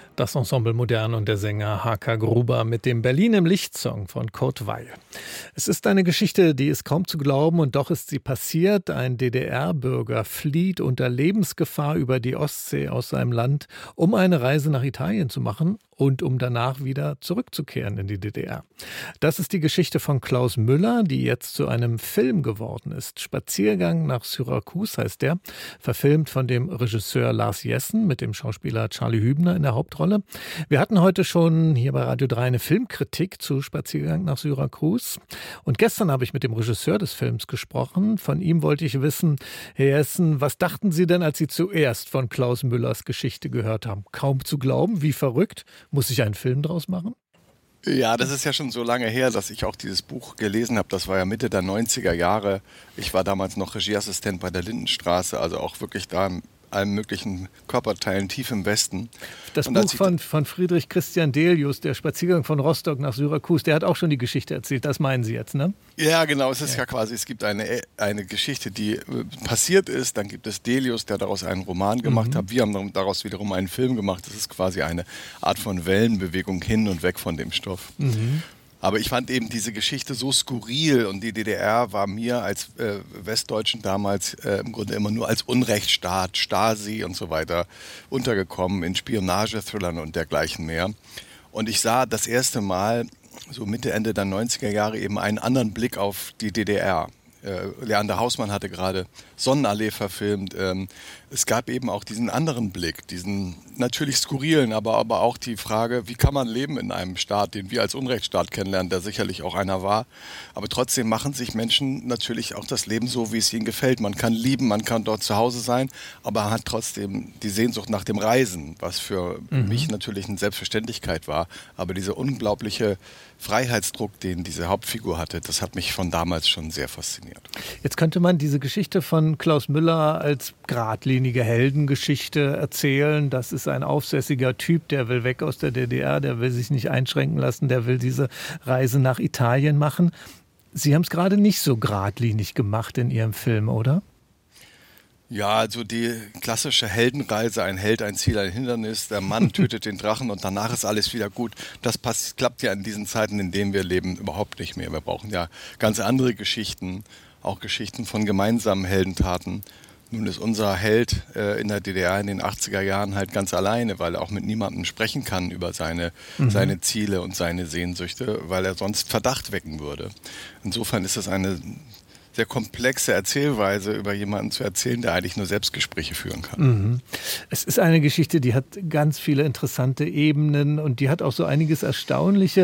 Das Ensemble Modern und der Sänger H.K. Gruber mit dem Berlin im Licht-Song von Kurt Weill. Es ist eine Geschichte, die ist kaum zu glauben, und doch ist sie passiert. Ein DDR-Bürger flieht unter Lebensgefahr über die Ostsee aus seinem Land, um eine Reise nach Italien zu machen und um danach wieder zurückzukehren in die DDR. Das ist die Geschichte von Klaus Müller, die jetzt zu einem Film geworden ist. Spaziergang nach Syrakus heißt der, verfilmt von dem Regisseur Lars Jessen mit dem Schauspieler Charlie Hübner in der Hauptrolle. Wir hatten heute schon hier bei Radio 3 eine Filmkritik zu Spaziergang nach Syrakus. Und gestern habe ich mit dem Regisseur des Films gesprochen. Von ihm wollte ich wissen, Herr Jessen, was dachten Sie denn, als Sie zuerst von Klaus Müllers Geschichte gehört haben? Kaum zu glauben, wie verrückt. Muss ich einen Film draus machen? Ja, das ist ja schon so lange her, dass ich auch dieses Buch gelesen habe. Das war ja Mitte der 90er Jahre. Ich war damals noch Regieassistent bei der Lindenstraße, also auch wirklich da in allen möglichen Körperteilen tief im Westen. Das Buch von Friedrich Christian Delius, der Spaziergang von Rostock nach Syrakus, der hat auch schon die Geschichte erzählt. Das meinen Sie jetzt, ne? Ja, genau. Es ist ja quasi, es gibt eine Geschichte, die passiert ist. Dann gibt es Delius, der daraus einen Roman gemacht hat. Wir haben daraus wiederum einen Film gemacht. Das ist quasi eine Art von Wellenbewegung hin und weg von dem Stoff. Aber ich fand eben diese Geschichte so skurril, und die DDR war mir als Westdeutschen damals im Grunde immer nur als Unrechtsstaat, Stasi und so weiter untergekommen in Spionagethrillern und dergleichen mehr. Und ich sah das erste Mal, so Mitte, Ende der 90er Jahre, eben einen anderen Blick auf die DDR. Leander Hausmann hatte gerade Sonnenallee verfilmt. Es gab eben auch diesen anderen Blick, diesen natürlich skurrilen, aber auch die Frage, wie kann man leben in einem Staat, den wir als Unrechtsstaat kennenlernen, der sicherlich auch einer war. Aber trotzdem machen sich Menschen natürlich auch das Leben so, wie es ihnen gefällt. Man kann lieben, man kann dort zu Hause sein, aber man hat trotzdem die Sehnsucht nach dem Reisen, was für mich natürlich eine Selbstverständlichkeit war. Aber dieser unglaubliche Freiheitsdruck, den diese Hauptfigur hatte, das hat mich von damals schon sehr fasziniert. Jetzt könnte man diese Geschichte von Klaus Müller als geradlinige Heldengeschichte erzählen. Das ist ein aufsässiger Typ, der will weg aus der DDR, der will sich nicht einschränken lassen, der will diese Reise nach Italien machen. Sie haben es gerade nicht so geradlinig gemacht in Ihrem Film, oder? Ja, also die klassische Heldenreise, ein Held, ein Ziel, ein Hindernis, der Mann tötet den Drachen und danach ist alles wieder gut. Das klappt ja in diesen Zeiten, in denen wir leben, überhaupt nicht mehr. Wir brauchen ja ganz andere Geschichten, auch Geschichten von gemeinsamen Heldentaten. Nun ist unser Held in der DDR in den 80er Jahren halt ganz alleine, weil er auch mit niemandem sprechen kann über seine Ziele und seine Sehnsüchte, weil er sonst Verdacht wecken würde. Insofern ist es eine sehr komplexe Erzählweise, über jemanden zu erzählen, der eigentlich nur Selbstgespräche führen kann. Es ist eine Geschichte, die hat ganz viele interessante Ebenen und die hat auch so einiges Erstaunliche.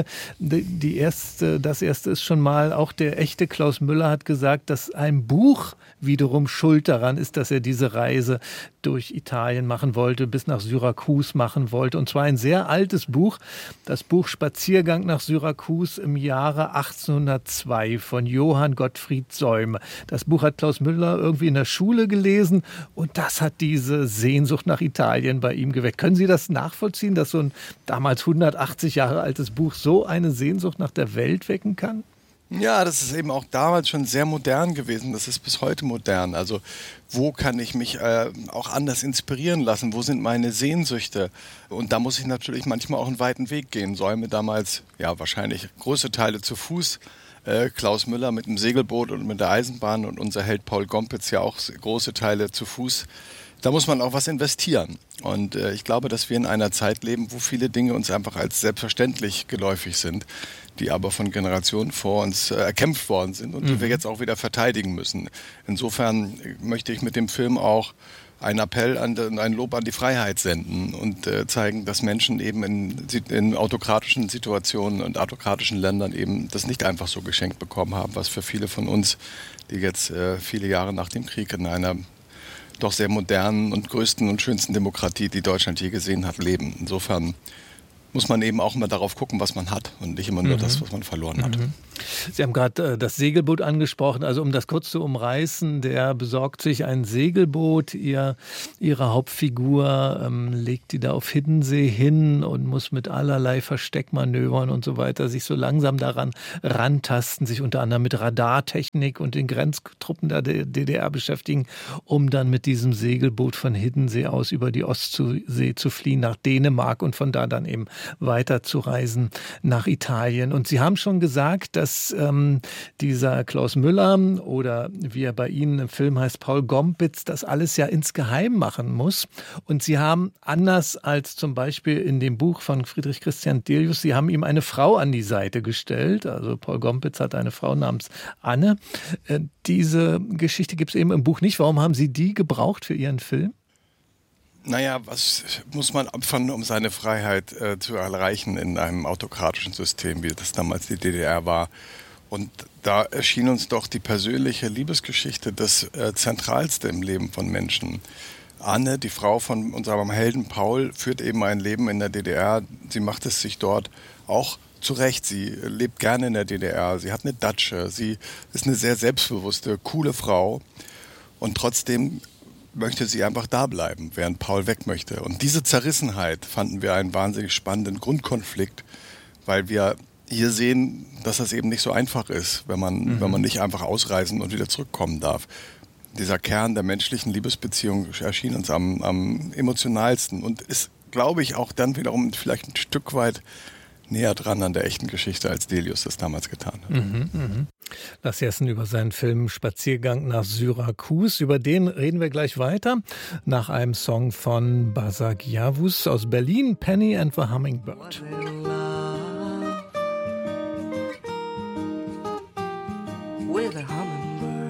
Das erste ist schon mal, auch der echte Klaus Müller hat gesagt, dass ein Buch wiederum schuld daran ist, dass er diese Reise durch Italien machen wollte, bis nach Syrakus machen wollte. Und zwar ein sehr altes Buch, das Buch Spaziergang nach Syrakus im Jahre 1802 von Johann Gottfried Säume. Das Buch hat Klaus Müller irgendwie in der Schule gelesen und das hat diese Sehnsucht nach Italien bei ihm geweckt. Können Sie das nachvollziehen, dass so ein damals 180 Jahre altes Buch so eine Sehnsucht nach der Welt wecken kann? Ja, das ist eben auch damals schon sehr modern gewesen. Das ist bis heute modern. Also wo kann ich mich auch anders inspirieren lassen? Wo sind meine Sehnsüchte? Und da muss ich natürlich manchmal auch einen weiten Weg gehen. Säume damals, ja wahrscheinlich große Teile zu Fuß. Klaus Müller mit dem Segelboot und mit der Eisenbahn und unser Held Paul Gompitz ja auch große Teile zu Fuß. Da muss man auch was investieren. Und ich glaube, dass wir in einer Zeit leben, wo viele Dinge uns einfach als selbstverständlich geläufig sind, die aber von Generationen vor uns erkämpft worden sind und die wir jetzt auch wieder verteidigen müssen. Insofern möchte ich mit dem Film auch einen Appell ein Lob an die Freiheit senden und zeigen, dass Menschen eben in autokratischen Situationen und autokratischen Ländern eben das nicht einfach so geschenkt bekommen haben, was für viele von uns, die jetzt viele Jahre nach dem Krieg in einer doch sehr modernen und größten und schönsten Demokratie, die Deutschland je gesehen hat, leben. Insofern muss man eben auch immer darauf gucken, was man hat und nicht immer nur das, was man verloren hat. Sie haben gerade das Segelboot angesprochen. Also um das kurz zu umreißen, der besorgt sich ein Segelboot. Ihre Hauptfigur legt die da auf Hiddensee hin und muss mit allerlei Versteckmanövern und so weiter sich so langsam daran rantasten, sich unter anderem mit Radartechnik und den Grenztruppen der DDR beschäftigen, um dann mit diesem Segelboot von Hiddensee aus über die Ostsee zu fliehen nach Dänemark und von da dann eben weiter zu reisen nach Italien. Und Sie haben schon gesagt, dass dieser Klaus Müller oder wie er bei Ihnen im Film heißt, Paul Gompitz, das alles ja insgeheim machen muss. Und Sie haben, anders als zum Beispiel in dem Buch von Friedrich Christian Delius, Sie haben ihm eine Frau an die Seite gestellt. Also Paul Gompitz hat eine Frau namens Anne. Diese Geschichte gibt es eben im Buch nicht. Warum haben Sie die gebraucht für Ihren Film? Naja, was muss man opfern, um seine Freiheit zu erreichen in einem autokratischen System, wie das damals die DDR war? Und da erschien uns doch die persönliche Liebesgeschichte das Zentralste im Leben von Menschen. Anne, die Frau von unserem Helden Paul, führt eben ein Leben in der DDR. Sie macht es sich dort auch zurecht. Sie lebt gerne in der DDR. Sie hat eine Datsche. Sie ist eine sehr selbstbewusste, coole Frau. Und trotzdem möchte sie einfach da bleiben, während Paul weg möchte. Und diese Zerrissenheit fanden wir einen wahnsinnig spannenden Grundkonflikt, weil wir hier sehen, dass das eben nicht so einfach ist, wenn man nicht einfach ausreisen und wieder zurückkommen darf. Dieser Kern der menschlichen Liebesbeziehung erschien uns am emotionalsten und ist, glaube ich, auch dann wiederum vielleicht ein Stück weit näher dran an der echten Geschichte, als Delius das damals getan hat. Lars Jessen über seinen Film Spaziergang nach Syrakus. Über den reden wir gleich weiter. Nach einem Song von Basagiavus aus Berlin, Penny and the Hummingbird.